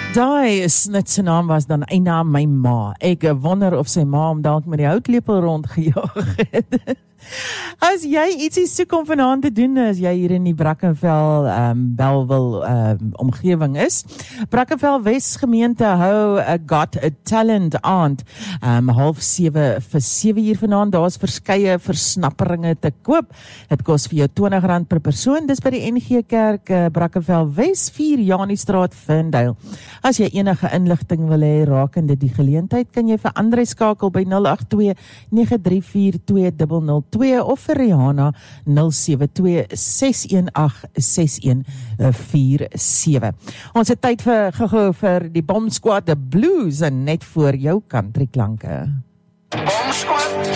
Daai snit se naam was dan Eina my ma. Ek wonder of sy ma hom dalk met die houtlepel rondgejaag het. As jy ietsie soek om vanaand te doen, as jy hier in die Brackenfell, Bellville omgewing is. Brackenfell Wes gemeente hou 'n Got a Talent aand, 6:30 vir 7 uur vanaand. Daar's verskeie versnapperinge te koop. Dit kos vir jou R20 per persoon. Dis by die NG Kerk, Brackenfell Wes, 4 Janiestraat, Ferndale. As jy enige inligting wil hê rakende die geleentheid, kan jy vir Andre skakel by 082 934 2002 of vir Rihanna 072 618 6147. Ons het tyd vir die Bomb Squad, the blues en net voor jou country klanke. Bomb Squad